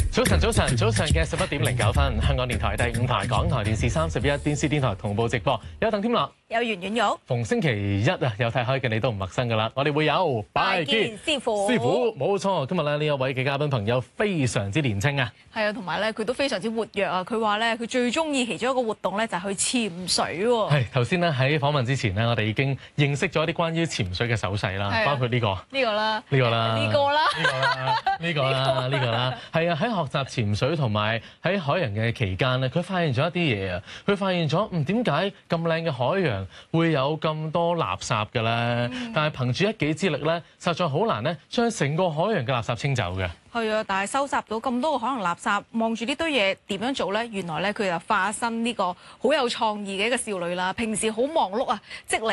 早晨嘅11:09，香港電台第5台、港台電視31、電視電台同步直播。有鄧添樂， 有圓圓玉。 逢星期一啊，有睇開嘅你都唔陌生噶啦。我哋會有拜見師傅， 冇錯。今日咧呢一位嘅嘉賓朋友非常之年輕啊。 係啊，同埋咧佢都非常之活躍啊。佢話咧佢最中意其中一個活動咧就係去潛水喎。 係頭先咧喺訪問之前咧，我哋已經認識咗一啲關於潛水嘅手勢啦，包括呢個啦，係啊，喺學習潛水同埋喺海洋嘅期間咧，佢發現咗一啲嘢啊。佢發現咗點解咁靚嘅海洋會有咁多垃圾嘅咧？但係憑住一己之力咧，實在好難咧將成個海洋嘅垃圾清走嘅。 係啊，但係收集到咁多個海洋垃圾，望住呢堆嘢點樣做咧？原來咧佢就化身呢個好有創意嘅一個少女啦。平時好忙碌啊，即嚟